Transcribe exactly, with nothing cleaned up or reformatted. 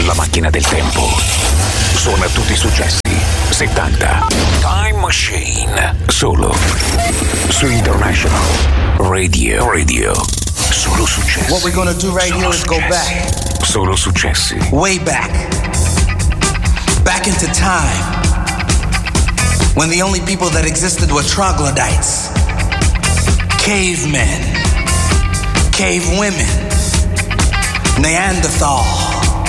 La macchina del tempo suona tutti i successi settanta. Time Machine. Solo su International Radio. Radio. Solo successi. What we're gonna do right Solo here is successi. go back. Solo successi. Way back. Back into time. When the only people that existed were troglodytes. Cavemen. Cave women. Neanderthal.